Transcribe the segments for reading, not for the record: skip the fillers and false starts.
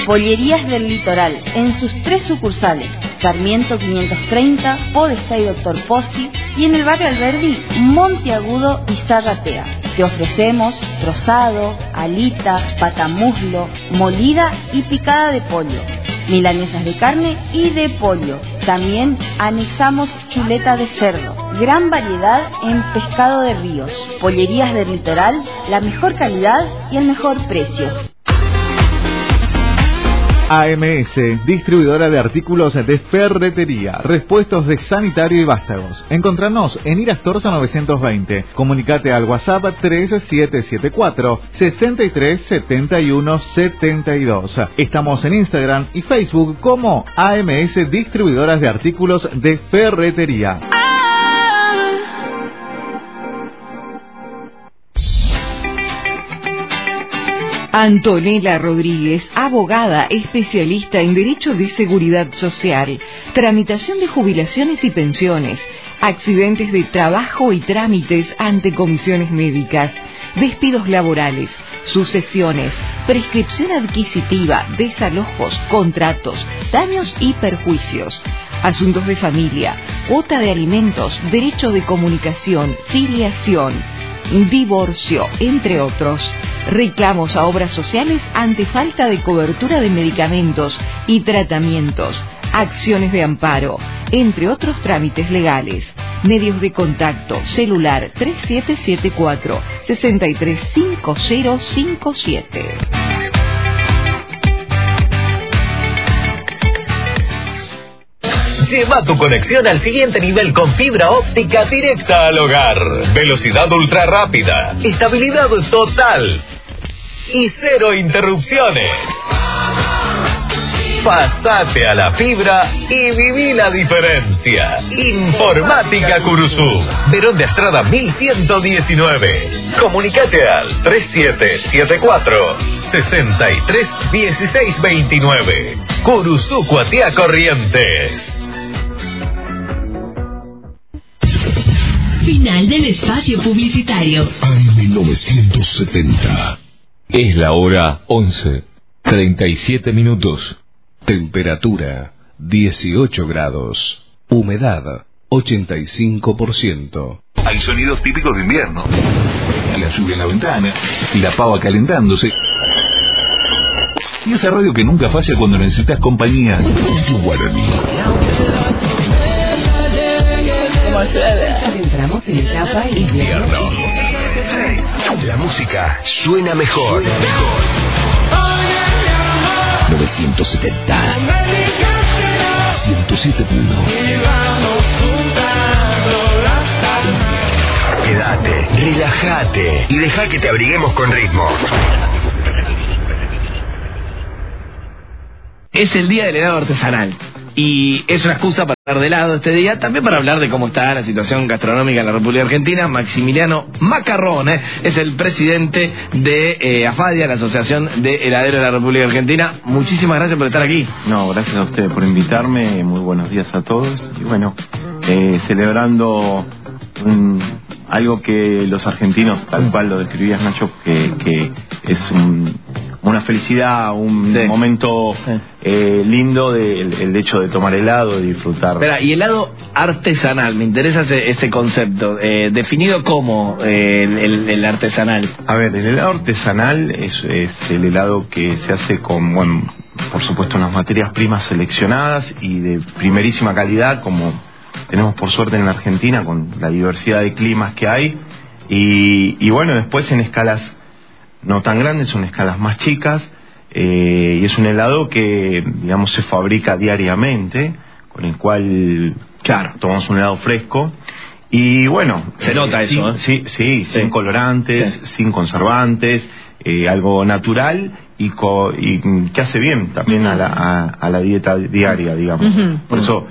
Pollerías del Litoral, en sus 3 sucursales, Sarmiento 530, Podestá y Doctor Pozzi, y en el barrio Alberdi, Monteagudo y Zarratea. Te ofrecemos trozado, alita, patamuslo, molida y picada de pollo, milanesas de carne y de pollo. También anexamos chuleta de cerdo. Gran variedad en pescado de ríos. Pollerías del Litoral, la mejor calidad y el mejor precio. AMS, distribuidora de artículos de ferretería, repuestos de sanitario y vástagos. Encontranos en Irastorza 920. Comunicate al WhatsApp 3774 63 71 72. Estamos en Instagram y Facebook como AMS, distribuidoras de artículos de ferretería. Antonella Rodríguez, abogada especialista en Derecho de Seguridad Social, tramitación de jubilaciones y pensiones, accidentes de trabajo y trámites ante comisiones médicas, despidos laborales, sucesiones, prescripción adquisitiva, desalojos, contratos, daños y perjuicios, asuntos de familia, cuota de alimentos, derecho de comunicación, filiación, divorcio, entre otros. Reclamos a obras sociales ante falta de cobertura de medicamentos y tratamientos, acciones de amparo, entre otros trámites legales. Medios de contacto, celular 3774 635057. Lleva tu conexión al siguiente nivel con fibra óptica directa al hogar. Velocidad ultra rápida, estabilidad total y 0 interrupciones. Pasate a la fibra y viví la diferencia. Informática Curuzú, Verón de Astrada 1119. Comunicate al 3774 631629. Curuzú, Cuatiá, Corrientes. Final del espacio publicitario. AM 970. Es la hora 11:37 minutos. Temperatura 18 grados. Humedad 85%. Hay sonidos típicos de invierno. La lluvia en la ventana, la pava calentándose. Y esa radio que nunca falla cuando necesitas compañía. Guaraní. Entramos en etapa invierno. La música suena mejor. 970. 107.1. Quédate, relájate y deja que te abriguemos con ritmo. Es el día del helado artesanal. Y es una excusa para hablar de helado este día, también para hablar de cómo está la situación gastronómica en la República Argentina. Maximiliano Macarrón es el presidente de AFADIA, la Asociación de Heladeros de la República Argentina. Muchísimas gracias por estar aquí. No, gracias a ustedes por invitarme. Muy buenos días a todos. Y bueno, celebrando algo que los argentinos, tal cual lo describías, Nacho, que es una felicidad, un momento lindo el hecho de tomar helado, de disfrutar. Espera, y helado artesanal, me interesa ese concepto. Definido como el artesanal. A ver, el helado artesanal es el helado que se hace con, bueno, por supuesto, unas materias primas seleccionadas y de primerísima calidad, como tenemos por suerte en la Argentina, con la diversidad de climas que hay. Y bueno, después en escalas no tan grandes, son escalas más chicas, y es un helado que, digamos, se fabrica diariamente, con el cual, claro, tomamos un helado fresco, y bueno... Se nota eso, sí, sin colorantes, sin conservantes, algo natural, y que hace bien también a la dieta diaria, digamos. Por eso,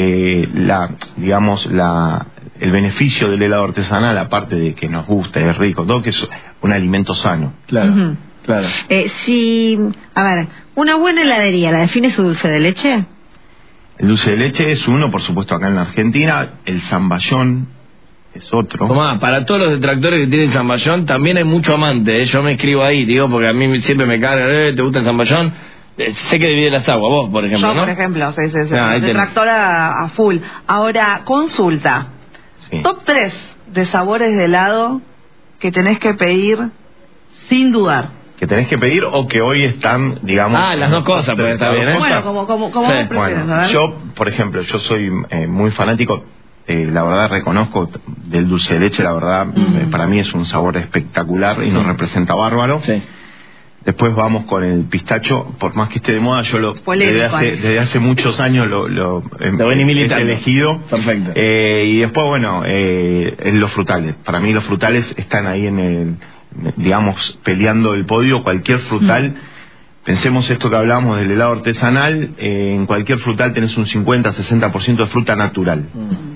el beneficio del helado artesanal, aparte de que nos gusta, es rico, todo, que es un alimento sano. Claro, claro. A ver, una buena heladería, ¿la define su dulce de leche? El dulce de leche es uno, por supuesto, acá en la Argentina. El zamballón es otro. Tomá, para todos los detractores que tienen zamballón, también hay mucho amante, Yo me escribo ahí, digo, porque a mí siempre me cargan, ¿te gusta el zamballón? sé que divide las aguas, vos, por ejemplo, Yo, ¿no? por ejemplo, sí, ahí tenés. detractor a full. Ahora, consulta. Sí. Top 3 de sabores de helado que tenés que pedir sin dudar. Que tenés que pedir o que hoy están, digamos... Las dos cosas, pues está bien, ¿eh? Bueno, como Sí. vos prefieres, Bueno, yo, por ejemplo, yo soy muy fanático, la verdad reconozco del dulce de leche, la verdad, para mí es un sabor espectacular y nos representa bárbaro. Sí. Después vamos con el pistacho, por más que esté de moda, yo Polémico, desde hace muchos años lo vení militando. he elegido. Perfecto. Y después, bueno, los frutales. Para mí los frutales están ahí digamos, peleando el podio. Cualquier frutal, pensemos esto que hablábamos del helado artesanal, en cualquier frutal tenés un 50-60% de fruta natural.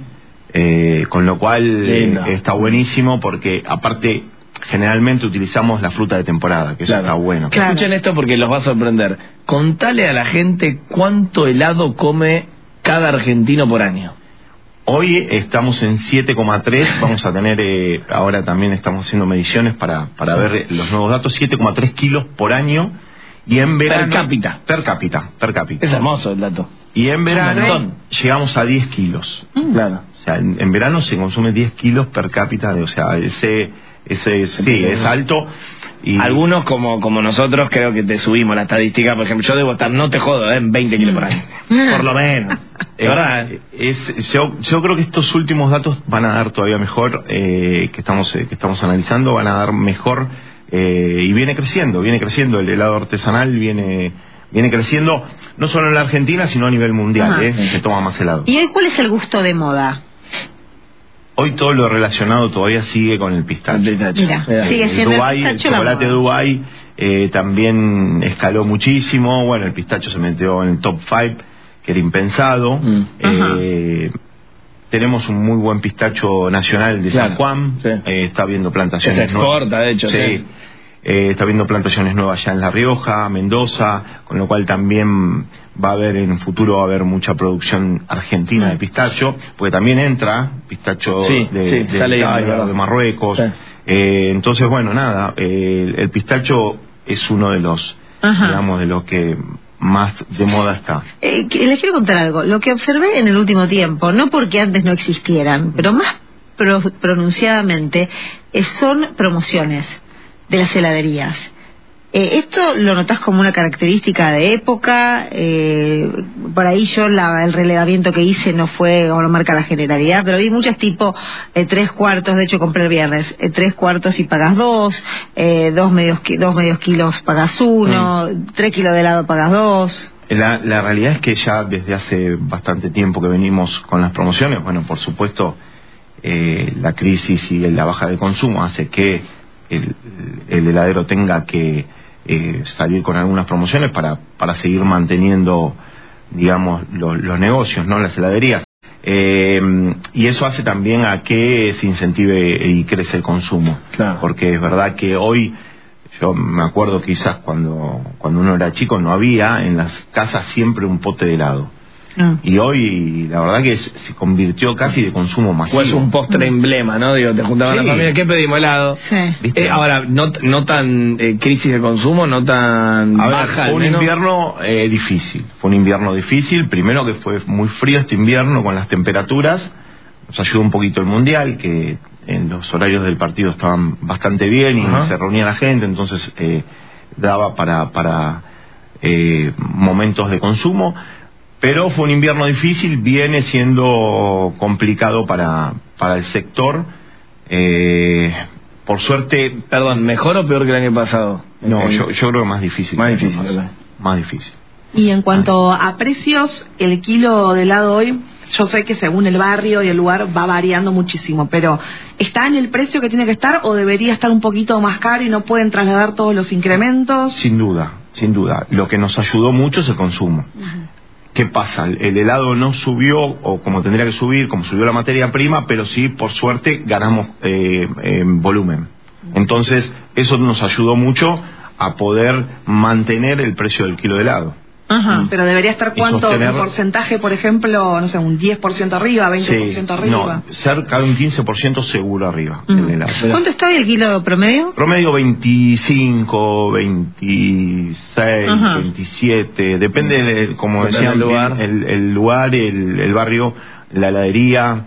Con lo cual está buenísimo porque aparte generalmente utilizamos la fruta de temporada, que eso está bueno. Claro. Escuchen esto porque los va a sorprender. Contale a la gente cuánto helado come cada argentino por año. Hoy estamos en 7,3, vamos a tener, ahora también estamos haciendo mediciones para ver los nuevos datos, 7,3 kilos por año, y en verano... Per cápita. Es hermoso el dato. Y en verano llegamos a 10 kilos. Claro. O sea, en verano se consume 10 kilos per cápita, o sea, ese es alto. Y algunos como nosotros creo que te subimos la estadística. Por ejemplo, yo debo estar, no te jodo, en 20 kilos por año, por lo menos. ¿Verdad? Yo creo que estos últimos datos van a dar todavía mejor, que estamos analizando, van a dar mejor, y viene creciendo el helado artesanal, viene creciendo no solo en la Argentina sino a nivel mundial. Se toma más helado. ¿Y hoy cuál es el gusto de moda? Hoy todo lo relacionado todavía sigue con el pistacho. Mira, sigue siendo Dubái, el pistacho, el chocolate de Dubái también escaló muchísimo. Bueno, el pistacho se metió en el top 5, que era impensado. Tenemos un muy buen pistacho nacional de San Juan. Está habiendo plantaciones se exporta, nuevas. de hecho. Sí. Está habiendo plantaciones nuevas ya en La Rioja, Mendoza, con lo cual también va a haber en el futuro mucha producción argentina de pistacho, porque también entra pistacho de Italia, de Marruecos. Entonces, bueno, nada, el pistacho es uno de los, digamos, de los que más de moda está. Les quiero contar algo. Lo que observé en el último tiempo, no porque antes no existieran, pero más pronunciadamente, son promociones de las heladerías. ¿Esto lo notás como una característica de época? Por ahí yo el relevamiento que hice no fue, o no marca la generalidad, pero vi muchas tipo 3 cuartos, de hecho compré el viernes, 3 cuartos y pagas 2, 2 medios kilos pagas 1, 3 kilos de helado pagas 2. La realidad es que ya desde hace bastante tiempo que venimos con las promociones. Bueno, por supuesto, la crisis y la baja de consumo hace que el heladero tenga que salir con algunas promociones para seguir manteniendo, digamos, los negocios, ¿no? Las heladerías. Y eso hace también a que se incentive y crece el consumo. Claro. Porque es verdad que hoy, yo me acuerdo quizás cuando uno era chico, no había en las casas siempre un pote de helado. Y hoy la verdad que se convirtió casi de consumo masivo. Pues un postre emblema, ¿no? Digo, te juntaban la familia, ¿qué pedimos? Helado. Ahora, no tan crisis de consumo, no tan baja. Fue un invierno difícil. Fue un invierno difícil. Primero que fue muy frío este invierno con las temperaturas. Nos ayudó un poquito el mundial, que en los horarios del partido estaban bastante bien y se reunía la gente, entonces daba para momentos de consumo. Pero fue un invierno difícil, viene siendo complicado para el sector. Por suerte... Perdón, ¿mejor o peor que el año pasado? No, yo creo que más difícil. Más difícil, ¿verdad? Más difícil. Y en cuanto a precios, el kilo de helado hoy, yo sé que según el barrio y el lugar va variando muchísimo, pero ¿está en el precio que tiene que estar o debería estar un poquito más caro y no pueden trasladar todos los incrementos? Sin duda. Lo que nos ayudó mucho es el consumo. ¿Qué pasa? El helado no subió o como tendría que subir, como subió la materia prima, pero sí, por suerte, ganamos en volumen. Entonces, eso nos ayudó mucho a poder mantener el precio del kilo de helado. Ajá. Pero debería estar ¿cuánto? sostener... Un porcentaje, por ejemplo, no sé, un 10% arriba, 20% arriba. No, cerca de un 15% seguro arriba. El helado. ¿Cuánto está el kilo promedio? Promedio 25, 26, Ajá. 27, depende de, como Depende decían, del lugar. el lugar, el barrio, la heladería,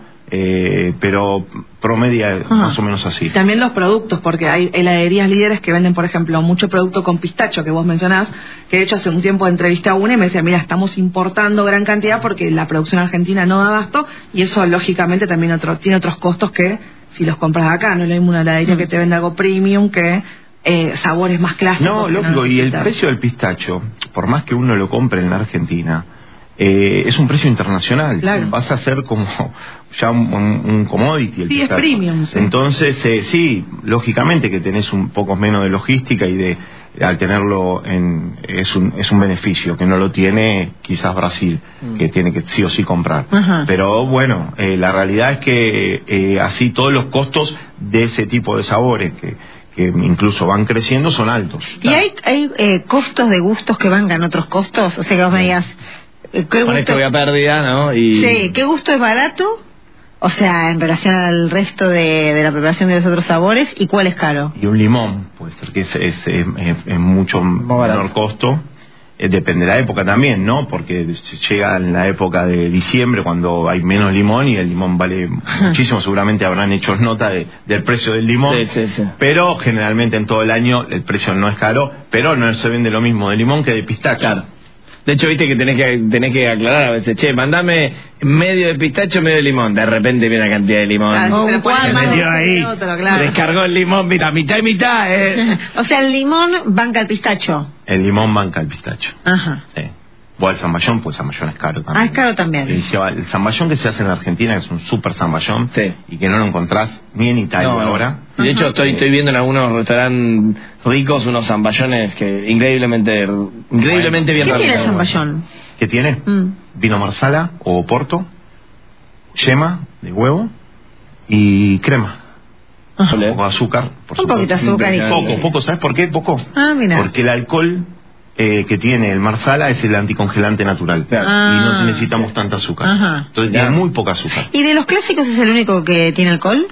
pero promedia más o menos así. Y también los productos, porque hay heladerías líderes que venden, por ejemplo, mucho producto con pistacho, que vos mencionás, que de hecho hace un tiempo entrevisté a una y me decía, mira, estamos importando gran cantidad porque la producción argentina no da abasto, y eso lógicamente también tiene otros costos que si los compras acá. No es lo mismo una heladería que te vende algo premium que sabores más clásicos. No, lógico, y el precio del pistacho, por más que uno lo compre en la Argentina, es un precio internacional. Claro. Vas a ser como ya un commodity el Sí, pistacho. es premium. Sí. Entonces, sí, lógicamente que tenés un poco menos de logística y al tenerlo es un beneficio que no lo tiene quizás Brasil, que tiene que sí o sí comprar. Ajá. Pero bueno, la realidad es que así todos los costos de ese tipo de sabores que incluso van creciendo son altos. ¿Y hay costos de gustos que bancan otros costos? O sea, que vos me digas, ¿qué Con gusto? esto voy a pérdida, ¿no? Y... Sí, ¿qué gusto es barato? O sea, en relación al resto de la preparación de los otros sabores, ¿y cuál es caro? Y un limón, puede ser que es mucho menor costo. Depende de la época también, ¿no? Porque llega en la época de diciembre cuando hay menos limón y el limón vale muchísimo. Seguramente habrán hecho nota del precio del limón. Sí. Pero generalmente en todo el año el precio no es caro, pero no se vende lo mismo de limón que de pistacho. Claro. De hecho, viste que tenés que aclarar a veces, che, mandame medio de pistacho, medio de limón. De repente viene una cantidad de limón. Claro, se lo puedes Se mandar metió de ahí, otro, claro. descargó el limón, mira, mitad y mitad, O sea, el limón banca el pistacho. El limón banca el pistacho. Ajá. Sí. O el zamballón, pues el zamballón es caro también. Ah, es caro también. El zamballón que se hace en Argentina, que es un super zamballón, Sí. y que no lo encontrás ni en Italia ahora. Y de hecho estoy viendo en algunos restaurantes ricos unos zamballones que increíblemente bien ¿Qué tiene el realizados. zamballón? ¿Qué tiene? Vino marsala o oporto, yema de huevo y crema. Ajá. Un poco de azúcar, por Un poquito de azúcar y... Poco, ¿sabes por qué? Poco. Ah, mira. Porque el alcohol que tiene el marsala es el anticongelante natural. Claro. Ah. Y no necesitamos tanta azúcar. Ajá. Entonces tiene muy poca azúcar. ¿Y de los clásicos es el único que tiene alcohol?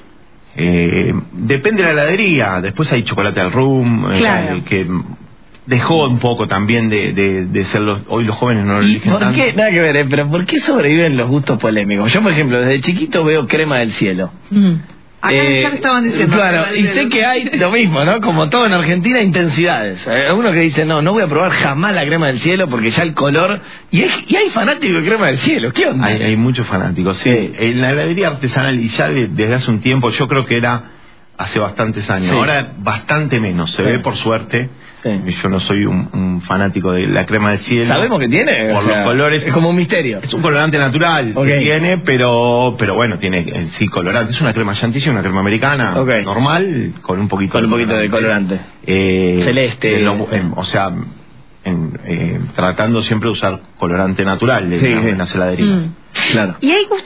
Depende de la heladería. Después hay chocolate al rum, Claro. que dejó un poco también de ser hoy los jóvenes no lo ¿Y eligen por tanto. qué? Nada que ver, pero ¿por qué sobreviven los gustos polémicos? Yo, por ejemplo, desde chiquito veo Crema del Cielo. Acá ya lo estaban diciendo. Claro, y sé que hay lo mismo, ¿no? Como todo en Argentina, intensidades. Uno que dice, no voy a probar jamás la Crema del Cielo porque ya el color... Y hay fanáticos de Crema del Cielo, ¿qué onda? Hay muchos fanáticos, sí. En la heladería artesanal, y ya desde hace un tiempo, yo creo que era hace bastantes años. Sí. Ahora bastante menos, se ve por suerte. Sí. Yo no soy un fanático de la Crema del Cielo. Sabemos que tiene. Por o sea, los colores. Es como un misterio. Es un colorante natural Ok. que tiene, pero bueno, tiene sí colorante. Es una crema chantilly, una crema americana Ok. normal, con un poquito de colorante. Celeste. O sea, tratando siempre de usar colorante natural Sí, en sí. las heladerías. Claro. ¿Y hay